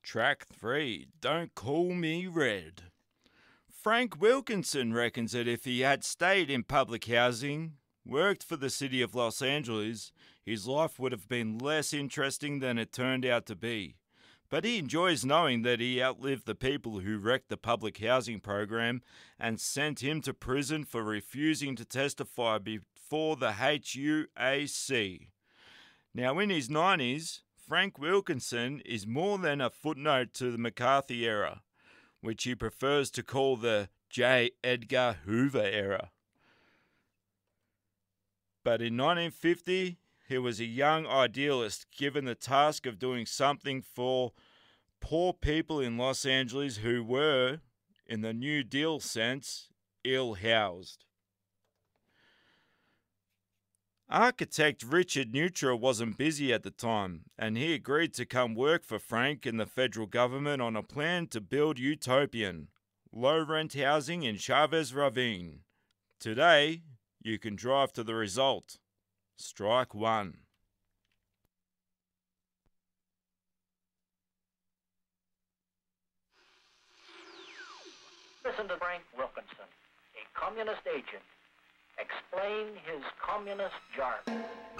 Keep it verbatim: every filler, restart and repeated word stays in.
Track three, Don't Call Me Red. Frank Wilkinson reckons that if he had stayed in public housing, worked for the city of Los Angeles, his life would have been less interesting than it turned out to be. But he enjoys knowing that he outlived the people who wrecked the public housing program and sent him to prison for refusing to testify before the H U A C. Now, in his nineties, Frank Wilkinson is more than a footnote to the McCarthy era, which he prefers to call the J. Edgar Hoover era. But in nineteen fifty, he was a young idealist given the task of doing something for poor people in Los Angeles who were, in the New Deal sense, ill-housed. Architect Richard Neutra wasn't busy at the time, and he agreed to come work for Frank and the federal government on a plan to build utopian, low-rent housing in Chavez Ravine. Today, you can drive to the result. Strike one. Listen to Frank Wilkinson, a communist agent, explain his communist jargon.